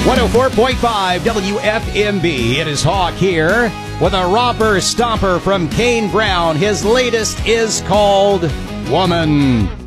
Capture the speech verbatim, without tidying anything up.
one oh four point five W F M B. It is Hawk here with a romper stomper from Kane Brown. His latest is called Woman.